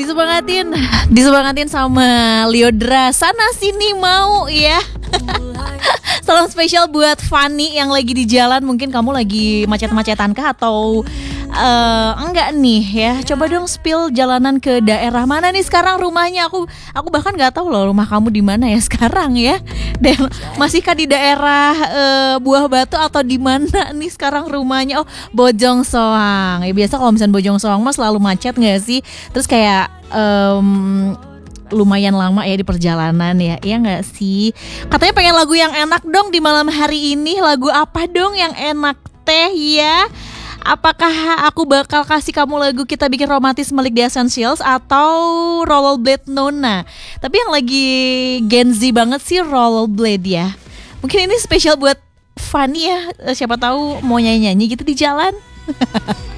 Disemangatin sama Liodra. Sana sini mau ya. Salam spesial buat Fanny yang lagi di jalan. Mungkin kamu lagi macet-macetan kah atau enggak nih ya. Coba dong spill jalanan ke daerah mana nih sekarang rumahnya. Aku bahkan nggak tahu loh rumah kamu di mana ya sekarang ya. Dan masihkah di daerah Buah Batu atau di mana nih sekarang rumahnya? Oh, Bojong Soang. Ya biasa kalau misalnya Bojong Soang mas selalu macet nggak sih? Terus kayak lumayan lama ya di perjalanan ya. Iya nggak sih? Katanya pengen lagu yang enak dong di malam hari ini. Lagu apa dong yang enak teh ya? Apakah aku bakal kasih kamu lagu Kita Bikin Romantis Milik The Essentials atau Rollerblade Nona? Tapi yang lagi Gen Z banget sih Rollerblade ya. Mungkin ini spesial buat Fanny ya. Siapa tahu mau nyanyi-nyanyi gitu di jalan.